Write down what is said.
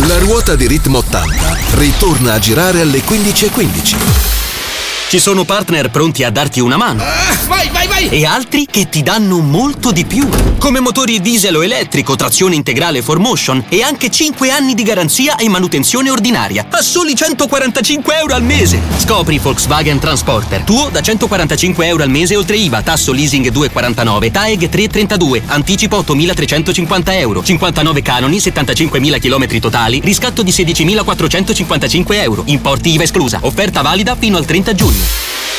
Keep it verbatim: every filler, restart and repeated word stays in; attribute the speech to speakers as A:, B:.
A: La ruota di Ritmo ottanta ritorna a girare alle quindici e quindici.
B: Ci sono partner pronti a darti una mano.
C: Uh, vai, vai, vai!
B: E altri che ti danno molto di più. Come motori diesel o elettrico, trazione integrale four motion e anche cinque anni di garanzia e manutenzione ordinaria. A soli centoquarantacinque euro al mese. Scopri Volkswagen Transporter. Tuo da centoquarantacinque euro al mese oltre I V A, tasso leasing due virgola quarantanove, T A E G tre virgola trentadue, anticipo ottomilatrecentocinquanta euro, cinquantanove canoni, settantacinquemila chilometri totali, riscatto di sedicimilaquattrocentocinquantacinque euro, importi I V A esclusa. Offerta valida fino al trenta giugno.